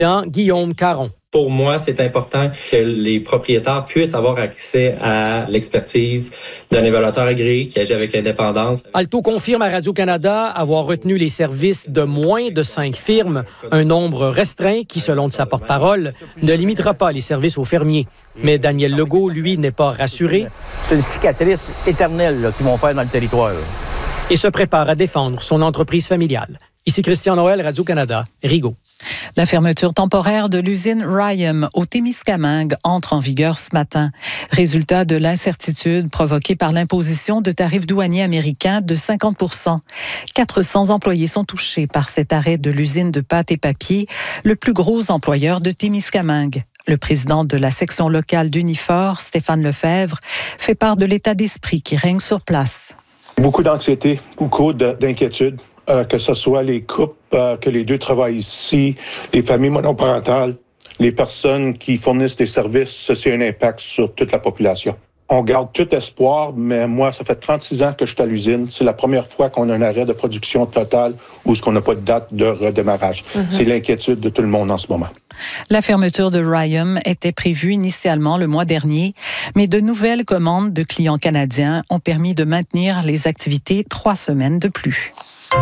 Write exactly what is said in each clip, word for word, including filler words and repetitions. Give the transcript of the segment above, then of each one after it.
Guillaume Caron. Pour moi, c'est important que les propriétaires puissent avoir accès à l'expertise d'un évaluateur agréé qui agit avec indépendance. Alto confirme à Radio-Canada avoir retenu les services de moins de cinq firmes, un nombre restreint qui, selon de sa porte-parole, ne limitera pas les services aux fermiers. Mais Daniel Legault, lui, n'est pas rassuré. C'est une cicatrice éternelle là, qu'ils vont faire dans le territoire. Là. Et se prépare à défendre son entreprise familiale. Ici Christian Noël, Radio-Canada, Rigaud. La fermeture temporaire de l'usine Ryam au Témiscamingue entre en vigueur ce matin. Résultat de l'incertitude provoquée par l'imposition de tarifs douaniers américains de cinquante pour cent. quatre cents employés sont touchés par cet arrêt de l'usine de pâte et papier, le plus gros employeur de Témiscamingue. Le président de la section locale d'Unifor, Stéphane Lefebvre, fait part de l'état d'esprit qui règne sur place. Beaucoup d'anxiété, beaucoup d'inquiétude. Euh, que ce soit les couples, euh, que les deux travaillent ici, les familles monoparentales, les personnes qui fournissent des services, ceci a un impact sur toute la population. On garde tout espoir, mais moi, ça fait trente-six ans que je suis à l'usine. C'est la première fois qu'on a un arrêt de production totale ou ce qu'on n'a pas de date de redémarrage. Mm-hmm. C'est l'inquiétude de tout le monde en ce moment. La fermeture de Ryam était prévue initialement le mois dernier, mais de nouvelles commandes de clients canadiens ont permis de maintenir les activités trois semaines de plus.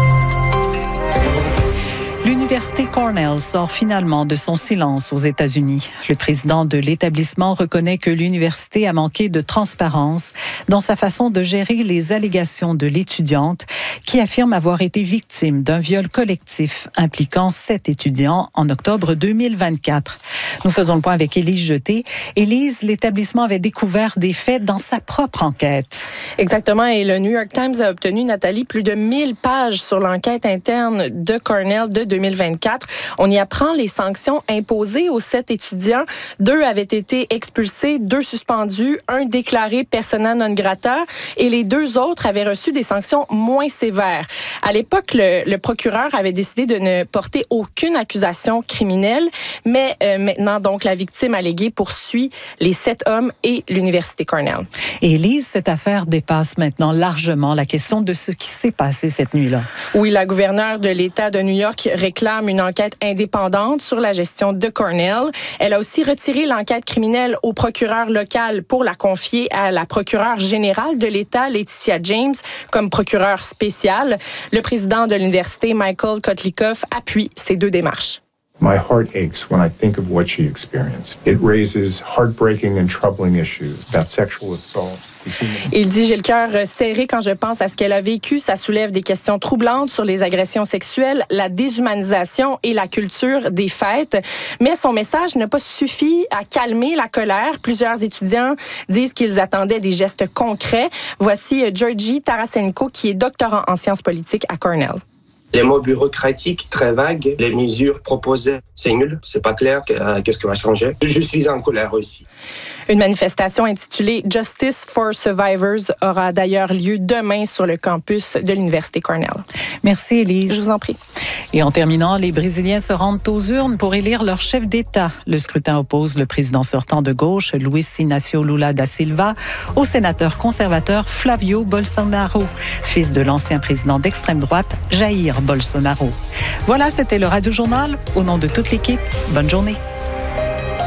L'Université Cornell sort finalement de son silence aux États-Unis. Le président de l'établissement reconnaît que l'université a manqué de transparence dans sa façon de gérer les allégations de l'étudiante qui affirme avoir été victime d'un viol collectif impliquant sept étudiants en octobre deux mille vingt-quatre. Nous faisons le point avec Élise Jeté. Élise, l'établissement avait découvert des faits dans sa propre enquête. Exactement, et le New York Times a obtenu, Nathalie, plus de mille pages sur l'enquête interne de Cornell de deux mille vingt-quatre. On y apprend les sanctions imposées aux sept étudiants. Deux avaient été expulsés, deux suspendus, un déclaré persona non grata et les deux autres avaient reçu des sanctions moins sévères. À l'époque, le, le procureur avait décidé de ne porter aucune accusation criminelle, mais euh, maintenant, donc, la victime alléguée poursuit les sept hommes et l'Université Cornell. Et Élise, cette affaire dépasse maintenant largement la question de ce qui s'est passé cette nuit-là. Oui, la gouverneure de l'État de New York réclame une enquête indépendante sur la gestion de Cornell. Elle a aussi retiré l'enquête criminelle au procureur local pour la confier à la procureure générale de l'État, Laetitia James, comme procureur spécial. Le président de l'université, Michael Kotlikoff, appuie ces deux démarches. My heart aches when I think of what she experienced. It raises heartbreaking and troubling issues about sexual assault. Il dit « J'ai le cœur serré quand je pense à ce qu'elle a vécu. Ça soulève des questions troublantes sur les agressions sexuelles, la déshumanisation et la culture des fêtes. » Mais son message n'a pas suffi à calmer la colère. Plusieurs étudiants disent qu'ils attendaient des gestes concrets. Voici Georgie Tarasenko, qui est doctorant en sciences politiques à Cornell. Les mots bureaucratiques, très vagues, les mesures proposées, c'est nul, c'est pas clair, euh, qu'est-ce qui va changer. Je suis en colère aussi. Une manifestation intitulée Justice for Survivors aura d'ailleurs lieu demain sur le campus de l'Université Cornell. Merci, Élise. Je vous en prie. Et en terminant, les Brésiliens se rendent aux urnes pour élire leur chef d'État. Le scrutin oppose le président sortant de gauche, Luiz Inácio Lula da Silva, au sénateur conservateur Flávio Bolsonaro, fils de l'ancien président d'extrême droite, Jair Bolsonaro. Voilà, c'était le Radio Journal. Au nom de toute l'équipe, bonne journée.